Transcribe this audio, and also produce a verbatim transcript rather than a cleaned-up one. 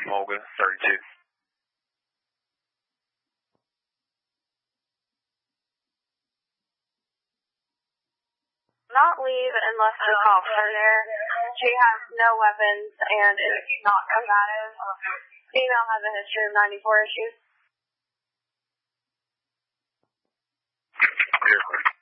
Olga, thirty-two. Not leave unless the cops are there. She has no weapons and is not combative. Female has a history of ninety-four issues.